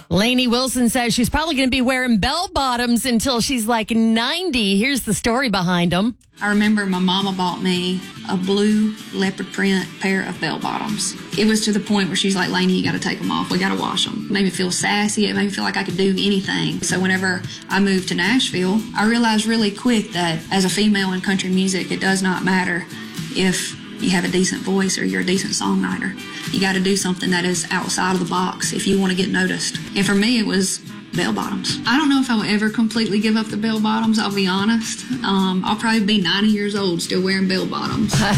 Lainey Wilson says she's probably going to be wearing bell bottoms until she's like 90. Here's the story behind them. I remember my mama bought me a blue leopard print pair of bell bottoms. It was to the point where she's like, Lainey, you got to take them off. We got to wash them. It made me feel sassy. It made me feel like I could do anything. So whenever I moved to Nashville, I realized really quick that as a female in country music, it does not matter if you have a decent voice or you're a decent songwriter. You got to do something that is outside of the box if you want to get noticed. And for me, it was bell bottoms. I don't know if I will ever completely give up the bell bottoms, I'll be honest. I'll probably be 90 years old still wearing bell bottoms.